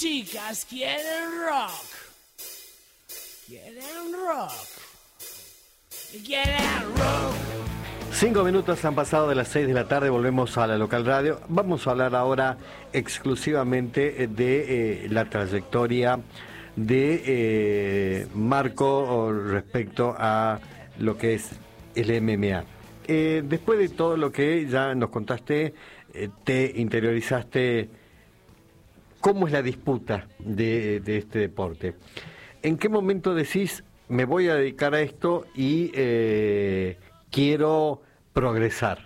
Chicas quieren rock. Quieren rock. Quieren rock. 5 minutos han pasado de las 6 de la tarde, volvemos a la local radio. Vamos a hablar ahora exclusivamente de la trayectoria de Marco respecto a lo que es el MMA. Después de todo lo que ya nos contaste, te interiorizaste cómo es la disputa de este deporte. ¿En qué momento decís, me voy a dedicar a esto y quiero progresar?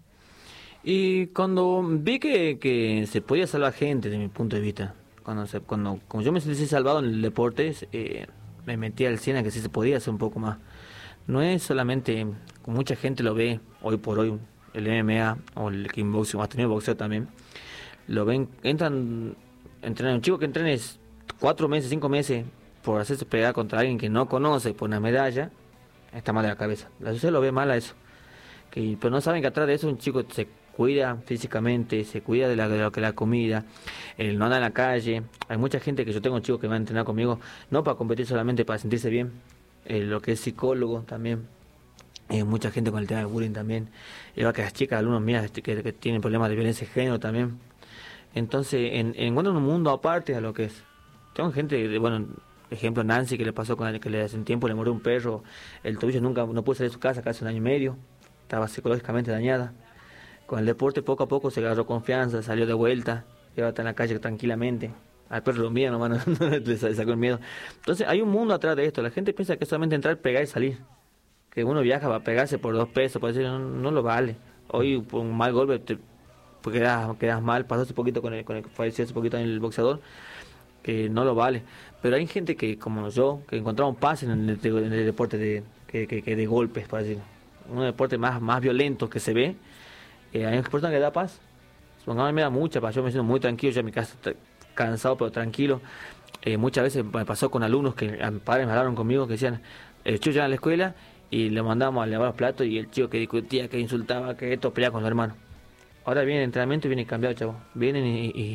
Y cuando vi que se podía salvar gente, de mi punto de vista, como yo me sentí salvado en el deporte, me metí al 100 a que sí se podía hacer un poco más. No es solamente, como mucha gente lo ve hoy por hoy, el MMA o el kickboxing, hasta el boxeo también, lo ven, entrenan, un chico que entrenes 4 meses, 5 meses por hacerse pegar contra alguien que no conoce por una medalla, está mal de la cabeza. La sociedad lo ve mal a eso. Pero no saben que atrás de eso un chico se cuida físicamente, se cuida de lo que la comida, no anda en la calle. Hay mucha gente que yo tengo chicos que van a entrenar conmigo, no para competir solamente, para sentirse bien. Lo que es psicólogo también. Mucha gente con el tema de bullying también. Igual que las chicas, alumnos mías que tienen problemas de violencia de género también. Entonces, encuentran un mundo aparte a lo que es. Tengo gente, ejemplo Nancy, que le pasó que hace un tiempo le murió un perro, el tobillo no pudo salir de su casa casi 1 año y medio, estaba psicológicamente dañada. Con el deporte poco a poco se agarró confianza, salió de vuelta, iba a estar en la calle tranquilamente. Al perro lo mía nomás, no le sacó el miedo. Entonces hay un mundo atrás de esto. La gente piensa que es solamente entrar, pegar y salir. Que uno viaja para pegarse por 2 pesos, por decir, no lo vale. Hoy por un mal golpe quedas mal. Pasó hace poquito con el que falleció hace poquito en el boxeador, que no lo vale. Pero hay gente que, como yo, que encontramos paz en el deporte de golpes, para decir. Un deporte más violento que se ve. Hay personas que da paz. Supongamos, me da mucha paz. Yo me siento muy tranquilo, ya en mi casa cansado pero tranquilo. Muchas veces me pasó con alumnos que a mis padres me hablaron conmigo, que decían, el chico llegaba a la escuela y le mandábamos a lavar los platos, y el chico que discutía, que insultaba, que esto, peleaba con los hermanos. Ahora viene el entrenamiento y viene cambiado, chavo. Vienen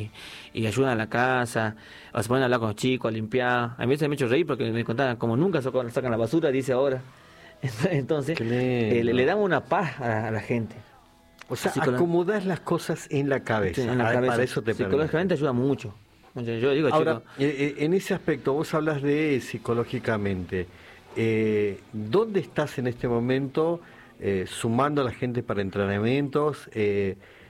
y ayudan a la casa, o se ponen a hablar con los chicos, a limpiar. A mí se me ha hecho reír porque me contaban como nunca sacan la basura, dice ahora. Entonces, le damos una paz a la gente. O sea, acomodar las cosas en la cabeza. Sí, en la cabeza. Para eso te psicológicamente ayuda mucho. Yo digo, ahora, chico, en ese aspecto, vos hablas de psicológicamente. ¿Dónde estás en este momento sumando a la gente para entrenamientos?